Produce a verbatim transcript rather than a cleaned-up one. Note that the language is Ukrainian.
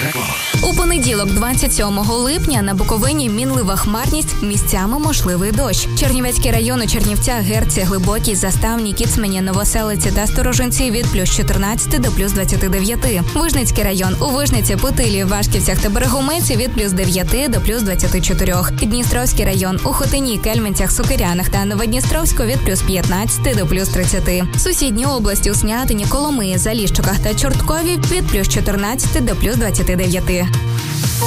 У понеділок, двадцять сьомого липня, на Буковині мінлива хмарність, місцями можливий дощ. Чернівецький район у Чернівцях, Герці, Глибокій, Заставній, Кіцмані, Новоселиці та Сторожинці від плюс чотирнадцяти до плюс двадцяти дев'яти. Вижницький район у Вижниці, Путилі, Вашківцях та Берегомеці від плюс дев'яти до плюс двадцяти чотирьох. Дністровський район у Хотині, Кельменцях, Сокирянах та Новодністровську від плюс п'ятнадцяти до плюс тридцяти. Сусідні області у Снятині, Коломиї, Заліщиках та Чорткові від плюс чотирнадцяти до плюс двадцяти дев'яти.